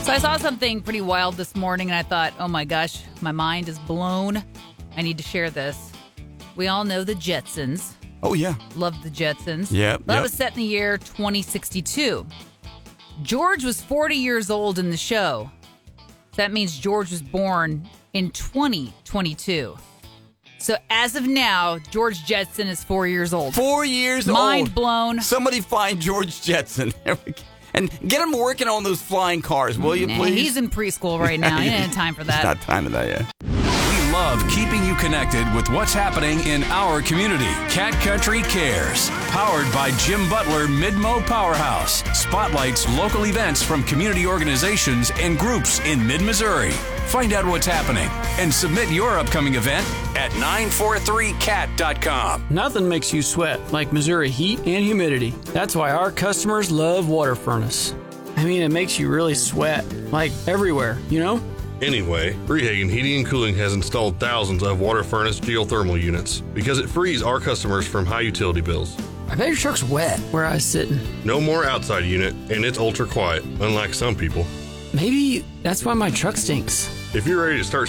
So I saw something pretty wild this morning, and I thought, oh my gosh, my mind is blown. I need to share this. We all know the Jetsons. Oh, yeah. Love the Jetsons. Yep. That was set in the year 2062. George was 40 years old in the show. So that means George was born in 2022. So as of now, George Jetson is 4 years old. 4 years old. Mind blown. Somebody find George Jetson. And get him working on those flying cars, will you, please? He's in preschool right now. He didn't have time for that. It's not time for that yet. We love keeping you connected with what's happening in our community. Cat Country Cares, powered by Jim Butler Mid-Mo Powerhouse, spotlights local events from community organizations and groups in mid-Missouri. Find out what's happening and submit your upcoming event at 943cat.com. Nothing makes you sweat like Missouri heat and humidity. That's why our customers love Water Furnace. I mean, it makes you really sweat, like everywhere, you know? Anyway, Rehagen Heating and Cooling has installed thousands of Water Furnace geothermal units because it frees our customers from high utility bills. I bet your truck's wet where I was sitting. No more outside unit, and it's ultra quiet, unlike some people. Maybe that's why my truck stinks. If you're ready to start